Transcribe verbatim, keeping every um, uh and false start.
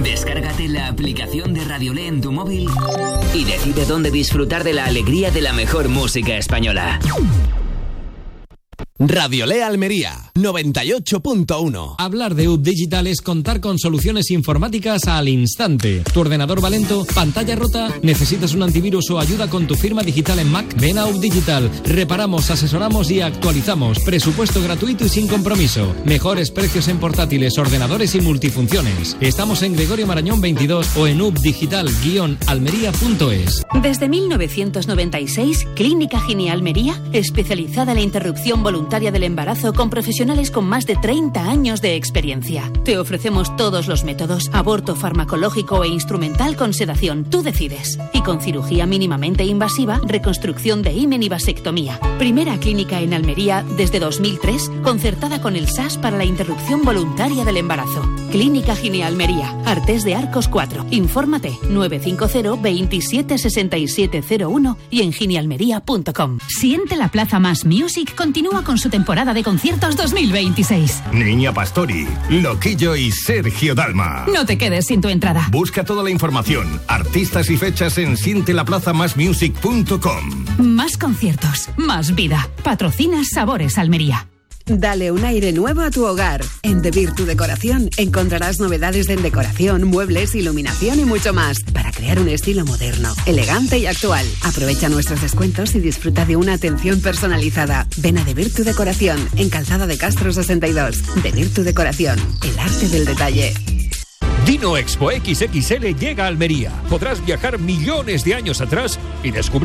Descárgate la aplicación de Radiolé en tu móvil y decide dónde disfrutar de la alegría de la mejor música española. Radiolé Almería, noventa y ocho punto uno. Hablar de U B Digital es contar con soluciones informáticas al instante. ¿Tu ordenador va lento? ¿Pantalla rota? ¿Necesitas un antivirus o ayuda con tu firma digital en Mac? Ven a U B Digital. Reparamos, asesoramos y actualizamos. Presupuesto gratuito y sin compromiso. Mejores precios en portátiles, ordenadores y multifunciones. Estamos en Gregorio Marañón veintidós o en ubdigital guion almería punto es. Desde mil novecientos noventa y seis, Clínica Gine Almería, especializada en la interrupción voluntaria del embarazo con profesionales con más de treinta años de experiencia. Te ofrecemos todos los métodos: aborto farmacológico e instrumental con sedación. Tú decides. Y con cirugía mínimamente invasiva, reconstrucción de himen y vasectomía. Primera clínica en Almería desde dos mil tres, concertada con el S A S para la interrupción voluntaria del embarazo. Clínica Gine Almería, Artés de Arcos cuatro. Infórmate nueve cinco cero, veintisiete, sesenta y siete cero uno y en ginealmería punto com. Siente la Plaza Más Music continúa con su temporada de conciertos dos mil veintiséis. Niña Pastori, Loquillo y Sergio Dalma. No te quedes sin tu entrada. Busca toda la información, artistas y fechas en siente la plaza más music punto com. Más conciertos, más vida. Patrocina Sabores Almería. Dale un aire nuevo a tu hogar. En The Virtu Decoración encontrarás novedades en decoración, muebles, iluminación y mucho más para crear un estilo moderno, elegante y actual. Aprovecha nuestros descuentos y disfruta de una atención personalizada. Ven a The Virtu Decoración en Calzada de Castro sesenta y dos. The Virtu Decoración, el arte del detalle. Dino Expo equis equis ele llega a Almería. Podrás viajar millones de años atrás y descubrir